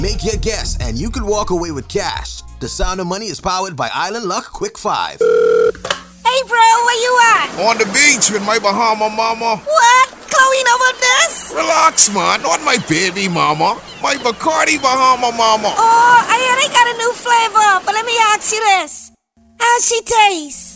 Make your guess and you could walk away with cash. The Sound of Money is powered by Island Luck Quick 5. Hey bro, where you at? On the beach with my Bahama mama. What? Chloe know about this? Relax, man. Not my baby mama. My Bacardi Bahama mama. Oh, I hear they got a new flavor, but let me ask you this. How she taste?